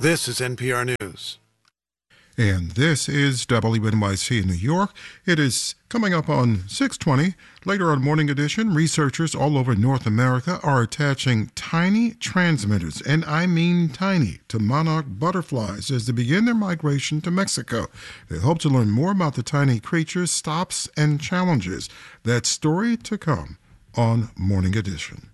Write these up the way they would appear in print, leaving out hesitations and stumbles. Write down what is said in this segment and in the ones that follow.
This is NPR News. And this is WNYC in New York. It is coming up on 6:20. Later on Morning Edition, researchers all over North America are attaching tiny transmitters, and I mean tiny, to monarch butterflies as they begin their migration to Mexico. They hope to learn more about the tiny creatures, stops, and challenges. That story to come on Morning Edition.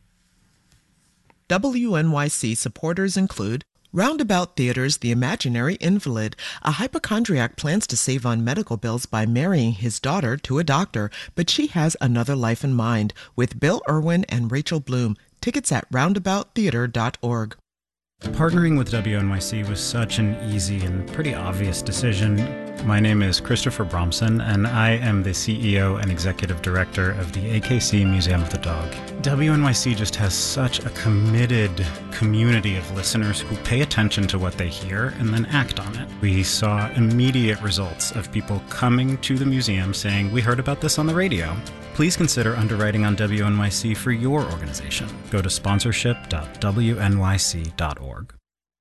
WNYC supporters include Roundabout Theater's The Imaginary Invalid. A hypochondriac plans to save on medical bills by marrying his daughter to a doctor, but she has another life in mind, with Bill Irwin and Rachel Bloom. Tickets at roundabouttheater.org. Partnering with WNYC was such an easy and pretty obvious decision. My name is Christopher Bromson, and I am the CEO and Executive Director of the AKC Museum of the Dog. WNYC just has such a committed community of listeners who pay attention to what they hear and then act on it. We saw immediate results of people coming to the museum saying, "We heard about this on the radio." Please consider underwriting on WNYC for your organization. Go to sponsorship.wnyc.org.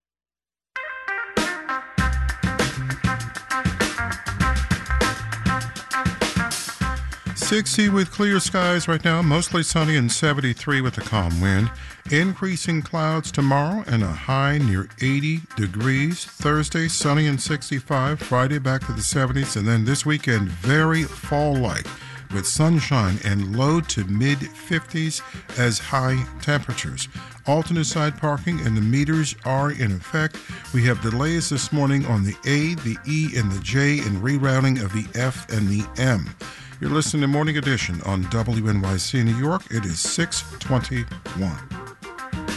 60 with clear skies right now, mostly sunny, and 73 with a calm wind. Increasing clouds tomorrow and a high near 80 degrees. Thursday, sunny and 65. Friday, back to the 70s. And then this weekend, very fall-like, with sunshine and low to mid-50s as high temperatures. Alternate side parking and the meters are in effect. We have delays this morning on the A, the E, and the J, and rerouting of the F and the M. You're listening to Morning Edition on WNYC New York. It is 6:21.